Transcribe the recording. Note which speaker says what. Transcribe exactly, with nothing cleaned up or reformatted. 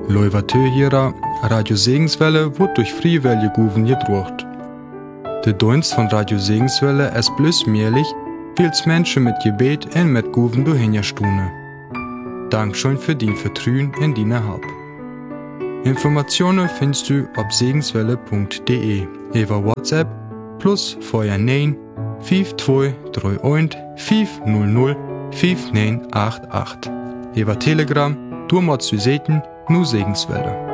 Speaker 1: Leuvatö hierer, Radio Segenswelle wird durch Friewelle Guven gedruckt. Der Dienst von Radio Segenswelle ist bloß möglich, weil es Menschen mit Gebet und mit Guven durchhinterstune. Dankeschön für dein Vertrauen in deine Hab. Informationen findest du auf segenswelle punkt de über WhatsApp plus Feuer neun fünf zwei drei eins fünf null null fünf neun acht acht. Über Telegram, du machst du Seiten, nur Segenswelle.